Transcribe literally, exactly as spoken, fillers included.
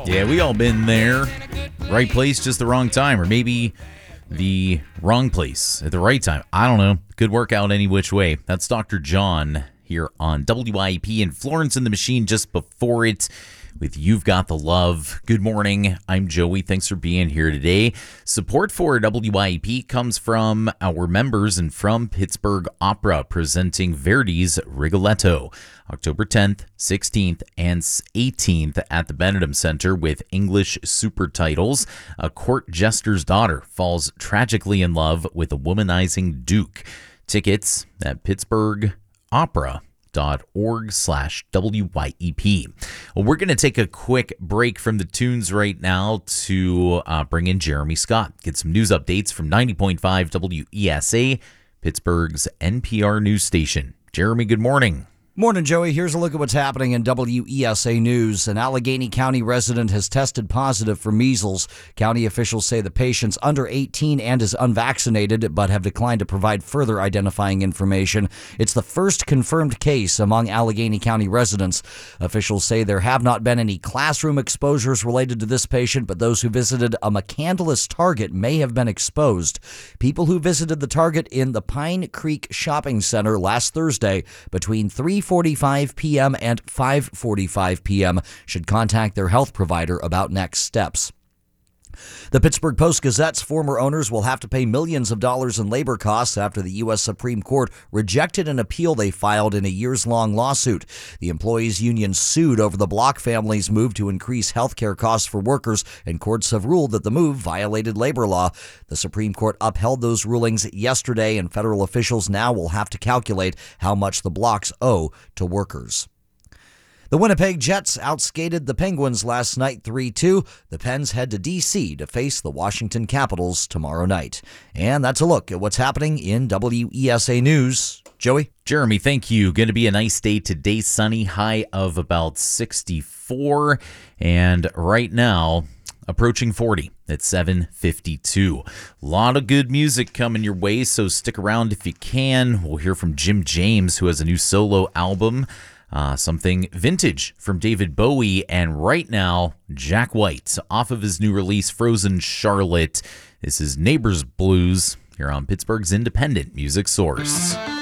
Yeah, we all been there. Right place, just the wrong time. Or maybe the wrong place at the right time. I don't know. Could work out any which way. That's Doctor John here on W I E P and Florence and the Machine just before it with You've Got the Love. Good morning. I'm Joey. Thanks for being here today. Support for W I E P comes from our members and from Pittsburgh Opera, presenting Verdi's Rigoletto, October tenth, sixteenth, and eighteenth at the Benedum Center with English super titles. A court jester's daughter falls tragically in love with a womanizing duke. Tickets at Pittsburgh Opera. Dot org slash W Y E P. Well, we're going to take a quick break from the tunes right now to uh, bring in Jeremy Scott, get some news updates from ninety point five W E S A, Pittsburgh's N P R news station. Jeremy, good morning. Morning, Joey. Here's a look at what's happening in W E S A News. An Allegheny County resident has tested positive for measles. County officials say the patient's under eighteen and is unvaccinated, but have declined to provide further identifying information. It's the first confirmed case among Allegheny County residents. Officials say there have not been any classroom exposures related to this patient, but those who visited a McCandless Target may have been exposed. People who visited the Target in the Pine Creek Shopping Center last Thursday between three forty-five p.m. and five forty-five p.m. should contact their health provider about next steps. The Pittsburgh Post-Gazette's former owners will have to pay millions of dollars in labor costs after the U S Supreme Court rejected an appeal they filed in a years-long lawsuit. The employees' union sued over the Block family's move to increase health care costs for workers, and courts have ruled that the move violated labor law. The Supreme Court upheld those rulings yesterday, and federal officials now will have to calculate how much the Blocks owe to workers. The Winnipeg Jets outskated the Penguins last night three two. The Pens head to D C to face the Washington Capitals tomorrow night. And that's a look at what's happening in W E S A News. Joey? Jeremy, thank you. Going to be a nice day today. Sunny, high of about sixty-four. And right now, approaching forty at seven fifty-two. A lot of good music coming your way, so stick around if you can. We'll hear from Jim James, who has a new solo album. Uh, something vintage from David Bowie, and right now, Jack White, off of his new release, Frozen Charlotte. This is Neighbors Blues here on Pittsburgh's independent music source.